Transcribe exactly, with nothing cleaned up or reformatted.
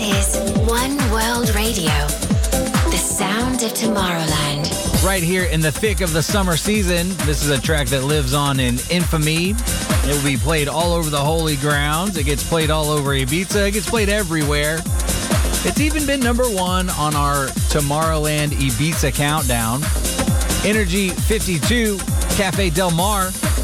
is One World Radio, the sound of Tomorrowland. Right here in the thick of the summer season, this is a track that lives on in infamy. It will be played all over the holy grounds. It gets played all over Ibiza. It gets played everywhere. It's even been number one on our Tomorrowland Ibiza countdown. Energy fifty-two, Cafe Del Mar.